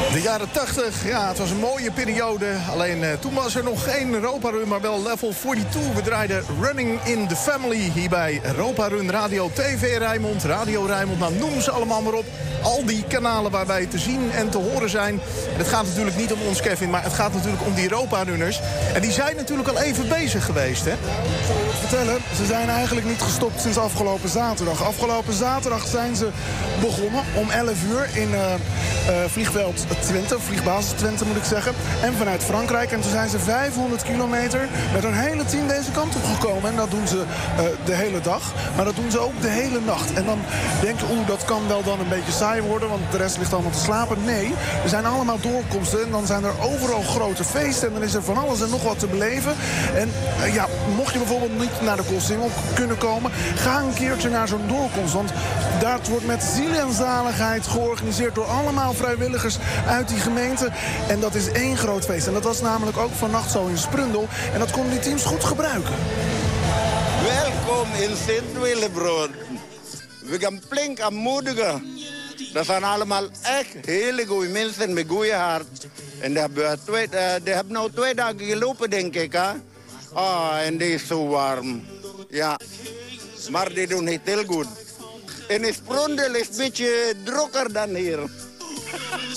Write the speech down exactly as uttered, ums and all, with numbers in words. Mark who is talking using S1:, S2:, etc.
S1: De jaren tachtig, ja, het was een mooie periode. Alleen uh, toen was er nog geen Europa Run, maar wel level tweeënveertig. We draaiden Running in the Family hier bij Europa Run Radio, T V Rijnmond, Radio Rijnmond. Nou, noem ze allemaal maar op. Al die kanalen waar wij te zien en te horen zijn. En het gaat natuurlijk niet om ons, Kevin, maar het gaat natuurlijk om die Europa-runners. En die zijn natuurlijk al even bezig geweest, hè?
S2: Ik zal je wat vertellen. Ze zijn eigenlijk niet gestopt sinds afgelopen zaterdag. Afgelopen zaterdag zijn ze begonnen om elf uur in uh, uh, vliegveld Twente, vliegbasis Twente moet ik zeggen. En vanuit Frankrijk. En toen zijn ze vijfhonderd kilometer met een hele team deze kant op gekomen. En dat doen ze uh, de hele dag. Maar dat doen ze ook de hele nacht. En dan denk je, oeh, dat kan wel dan een beetje saai worden, want de rest ligt allemaal te slapen. Nee, er zijn allemaal doorkomsten. En dan zijn er overal grote feesten. En dan is er van alles en nog wat te beleven. En uh, ja, mocht je bijvoorbeeld niet naar de Koolsingel kunnen komen, ga een keertje naar zo'n doorkomst. Want dat wordt met ziel en zaligheid georganiseerd door allemaal vrijwilligers uit die gemeente. En dat is één groot feest. En dat was namelijk ook vannacht zo in Sprundel. En dat konden die teams goed gebruiken.
S3: Welkom in Sint-Willebrood. We gaan flink aanmoedigen. Dat zijn allemaal echt hele goede mensen met goede hart. En die hebben, twee, uh, die hebben nou twee dagen gelopen, denk ik. Hè? Ah, en die is zo warm. Ja, maar die doen het heel goed. En in Sprundel is het een beetje drukker dan hier.